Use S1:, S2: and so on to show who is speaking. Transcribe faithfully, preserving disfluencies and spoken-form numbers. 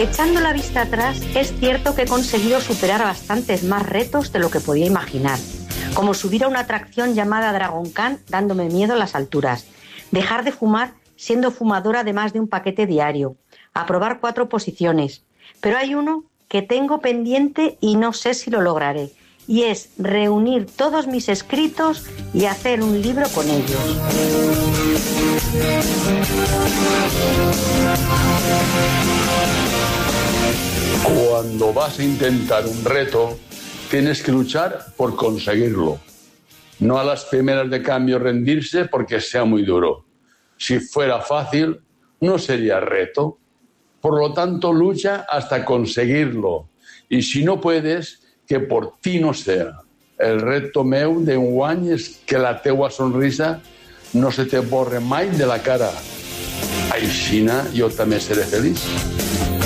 S1: Echando la vista atrás, es cierto que he conseguido superar bastantes más retos de lo que podía imaginar, como subir a una atracción llamada Dragon Khan dándome miedo a las alturas, dejar de fumar siendo fumadora de más de un paquete diario, aprobar cuatro posiciones. Pero hay uno que tengo pendiente y no sé si lo lograré, y es reunir todos mis escritos y hacer un libro con ellos.
S2: Cuando vas a intentar un reto, tienes que luchar por conseguirlo. No a las primeras de cambio rendirse porque sea muy duro. Si fuera fácil, no sería reto. Por lo tanto, lucha hasta conseguirlo. Y si no puedes, que por ti no sea. El reto meu d'enguany és que la teua sonrisa no se te borre mai de la cara. Aixina jo també seré feliç.